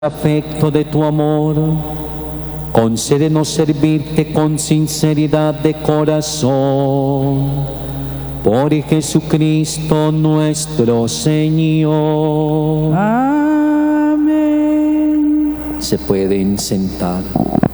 afecto de tu amor, concédenos servirte con sinceridad de corazón. Por Jesucristo nuestro Señor. Amén. Se pueden sentar.